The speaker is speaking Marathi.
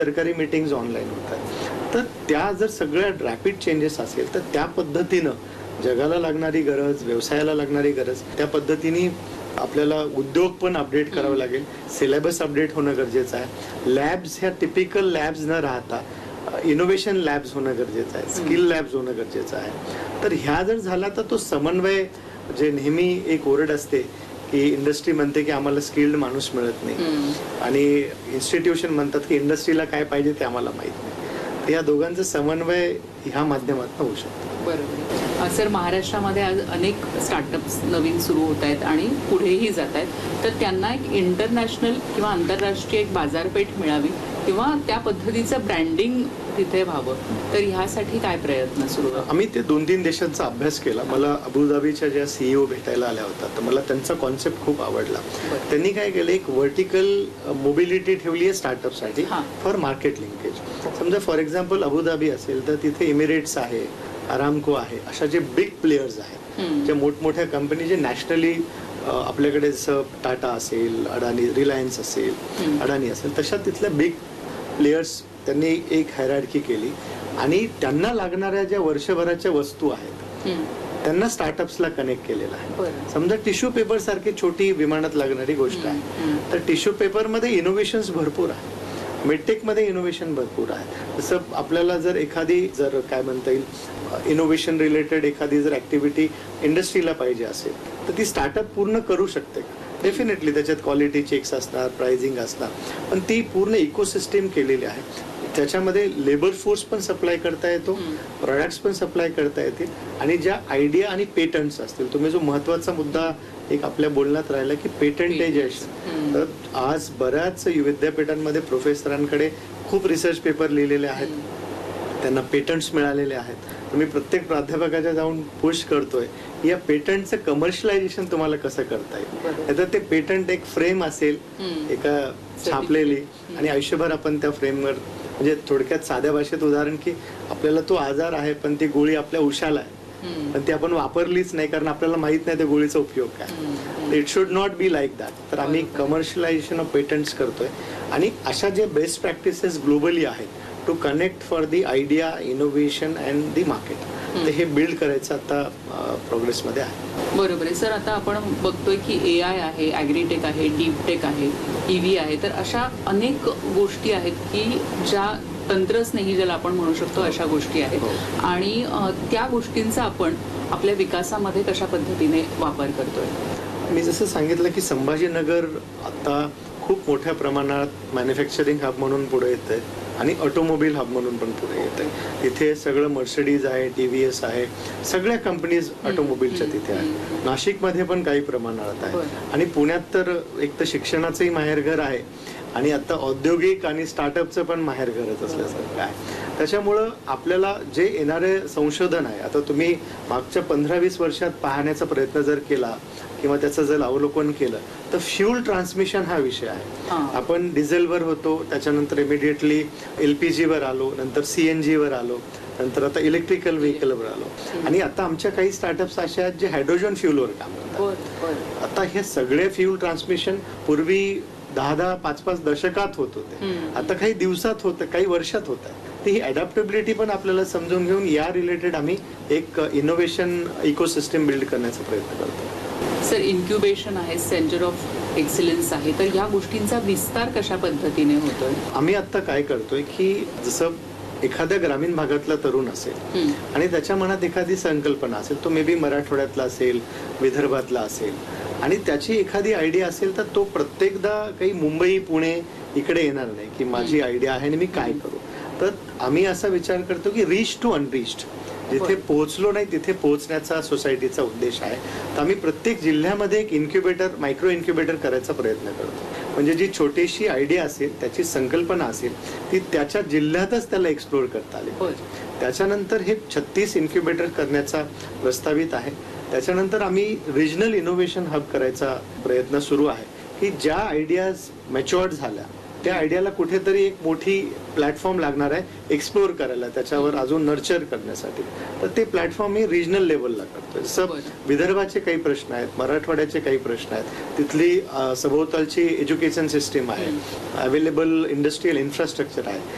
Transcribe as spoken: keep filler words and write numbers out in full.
सरकारी मीटिंग्स ऑनलाईन होतात. तर त्या जर सगळ्या रॅपिड चेंजेस असेल तर त्या पद्धतीनं जगाला लागणारी गरज, व्यवसायाला लागणारी गरज, त्या पद्धतीने आपल्याला उद्योग पण अपडेट करावा लागेल. सिलेबस अपडेट होणं गरजेचं आहे. लॅब्स ह्या टिपिकल लॅब्स न राहता इनोव्हेशन लॅब्स होणं गरजेचं आहे. स्किल लॅब्स होणं गरजेचं आहे. तर ह्या जर झाला तर तो समन्वय, जे नेहमी एक ओरड असते की इंडस्ट्री म्हणते की आम्हाला स्किल्ड माणूस मिळत नाही आणि इन्स्टिट्यूशन म्हणतात की इंडस्ट्रीला काय पाहिजे ते आम्हाला माहित नाही. तर या दोघांचं समन्वय ह्या माध्यमातून होऊ शकतो. बरोबर. सर, महाराष्ट्रामध्ये आज अनेक स्टार्टअप्स नवीन सुरू होत आहेत आणि पुढेही जात आहेत. तर त्यांना एक इंटरनॅशनल किंवा आंतरराष्ट्रीय एक बाजारपेठ मिळावी किंवा त्या पद्धतीचं ब्रँडिंग तिथे व्हावं, तर ह्यासाठी काय प्रयत्न सुरू आहेत? आम्ही ते दोन तीन देशांचा अभ्यास केला. मला अबुधाबीच्या ज्या सीईओ भेटायला आल्या होत्या तर मला त्यांचा कॉन्सेप्ट खूप आवडला. त्यांनी काय केलं, एक व्हर्टिकल मोबिलिटी ठेवली आहे स्टार्टअपसाठी फॉर मार्केट लिंकेज. समजा फॉर एक्झाम्पल अबुधाबी असेल तर तिथे इमिरेट्स आहे, अरामको आहे, अशा जे बिग प्लेयर्स आहेत, ज्या मोठमोठ्या कंपनी जे नॅशनली आपल्याकडे जसं टाटा असेल, अडानी, रिलायन्स असेल, अडानी असेल, तशा तिथल्या बिग प्लेयर्स त्यांनी एक हायरार्की केली आणि त्यांना लागणाऱ्या ज्या वर्षभराच्या वस्तू आहेत त्यांना स्टार्टअप्सला कनेक्ट केलेला आहे. समजा टिश्यू पेपर सारखी छोटी विमानात लागणारी गोष्ट आहे, तर टिश्यू पेपर मध्ये इनोव्हेशन्स भरपूर आहे. मेडटेक मध्ये इनोव्हेशन भरपूर आहे. जसं आपल्याला जर एखादी जर काय म्हणता येईल इनोव्हेशन रिलेटेड एखादी जर ऍक्टिव्हिटी इंडस्ट्रीला पाहिजे असेल तर ती स्टार्टअप पूर्ण करू शकते. डेफिनेटली त्याच्यात क्वालिटी चेक्स असणार, प्राइसिंग असणार, पण ती पूर्ण इकोसिस्टीम केलेली आहे. त्याच्यामध्ये लेबर फोर्स पण सप्लाय करता येतो, प्रोडक्ट्स पण सप्लाय करता येतील आणि ज्या आयडिया आणि पेटंट्स असतील. तुम्ही जो महत्वाचा मुद्दा एक आपल्या बोलण्यात राहिला की पेटंटायझेशन, तर आज बऱ्याच विद्यापीठांमध्ये प्रोफेसरांकडे खूप रिसर्च पेपर लिहिलेले आहेत, त्यांना पेटंट्स मिळालेले आहेत. तुम्ही प्रत्येक प्राध्यापकाच्या जाऊन पुश करतोय या पेटंटचं कमर्शियलायझेशन तुम्हाला कसं करता येईल. तर ते पेटंट एक फ्रेम असेल एका छापलेली आणि आयुष्यभर आपण त्या फ्रेमवर, म्हणजे थोडक्यात साध्या भाषेत उदाहरण की आपल्याला तो आजार आहे पण ती गोळी आपल्या उशाला आहे पण ती आपण वापरलीच नाही कारण आपल्याला माहित नाही त्या गोळीचा उपयोग काय. It should not be like that. तर आम्ही कमर्शियलायझेशन ऑफ पेटंट्स करतोय आणि अशा जे बेस्ट प्रॅक्टिसेस ग्लोबली आहेत to connect for the idea, innovation and the market, तर हे बिल्ड करायचं आता प्रोग्रेसमध्ये आहे. बरोबर आहे सर. आता आपण बघतोय की ए आय आहे, ॲग्रीटेक आहे, डीप टेक आहे, ईव्ही आहे, तर अशा अनेक गोष्टी आहेत की ज्या तंत्रस्नेही ज्याला आपण म्हणू शकतो अशा गोष्टी आहेत आणि त्या गोष्टींचा आपण आपल्या विकासामध्ये कशा पद्धतीने वापर करतोय. मी जसं सांगितलं की संभाजीनगर आता खूप मोठ्या प्रमाणात मॅन्युफॅक्चरिंग हब म्हणून पुढे येत आहे आणि ऑटोमोबाईल हब म्हणून पण पुढे येत आहे. तिथे सगळं मर्सिडीज आहे, टी व्ही एस आहे, सगळ्या कंपनीज ऑटोमोबाईलच्या तिथे आहे. नाशिकमध्ये पण काही प्रमाणात आहे आणि पुण्यात तर एक तर शिक्षणाचंही माहेरघर आहे आणि आता औद्योगिक आणि स्टार्टअपचं पण माहेरघरच असल्यासारखं आहे. त्याच्यामुळं आपल्याला जे येणारे संशोधन आहे, आता तुम्ही मागच्या पंधरा वीस वर्षात पाहण्याचा प्रयत्न जर केला किंवा त्याचं जर अवलोकन केलं तर फ्यूल ट्रान्समिशन हा विषय आहे. आपण डिझेलवर होतो, त्याच्यानंतर इमिडिएटली एलपीजी वर आलो, नंतर सीएनजी वर आलो, नंतर आता इलेक्ट्रिकल व्हेकलवर आलो आणि आता आमच्या काही स्टार्टअप्स अशा आहेत जे हायड्रोजन फ्यूलवर काम करतात. आता हे सगळे फ्यूल ट्रान्समिशन पूर्वी दहा दहा पाच पाच दशकात होत होते, आता काही दिवसात होतं, काही वर्षात होत आहे. तर ही अडॅप्टेबिलिटी पण आपल्याला समजून घेऊन या रिलेटेड आम्ही एक इनोव्हेशन इकोसिस्टम बिल्ड करण्याचा प्रयत्न करतो. सर, इन्क्युबेशन आहे, सेंटर ऑफ एक्सलन्स आहे, तर या गोष्टींचा विस्तार कशा पद्धतीने होतोय? आम्ही आता काय करतोय की जसं एखाद्या ग्रामीण भागातला तरुण असेल आणि त्याच्या मनात एखादी संकल्पना असेल, तो मे बी मराठवाड्यातला असेल, विदर्भातला असेल आणि त्याची एखादी आयडिया असेल तर तो प्रत्येकदा काही मुंबई पुणे इकडे येणार नाही की माझी आयडिया आहे आणि मी काय करू. तर आम्ही असा विचार करतो की रीच टू अनरीच्ड, जिथे पोहोचलो नाही तिथे पोहोचण्याचा सोसायटीचा उद्देश आहे. तर आम्ही प्रत्येक जिल्ह्यामध्ये एक इन्क्युबेटर, मायक्रो इन्क्युबेटर करायचा प्रयत्न करतो. म्हणजे जी छोटीशी आयडिया असेल, त्याची संकल्पना असेल, ती त्याच्या जिल्ह्यातच त्याला एक्सप्लोर करता आली. त्याच्यानंतर हे छत्तीस इन्क्युबेटर करण्याचा प्रस्तावित आहे. त्याच्यानंतर आम्ही रिजनल इनोव्हेशन हब करायचा प्रयत्न सुरू आहे की ज्या आयडियाज मॅच्युअर्ड झाल्या त्या आयडियाला कुठेतरी एक मोठी प्लॅटफॉर्म लागणार आहे एक्सप्लोर करायला, त्याच्यावर अजून नर्चर करण्यासाठी. तर ते प्लॅटफॉर्म मी रिजनल लेवलला करतोय. जसं विदर्भाचे काही प्रश्न आहेत, मराठवाड्याचे काही प्रश्न आहेत, तिथली सभोवतालची एज्युकेशन सिस्टीम आहे, अवेलेबल इंडस्ट्रियल इन्फ्रास्ट्रक्चर आहे,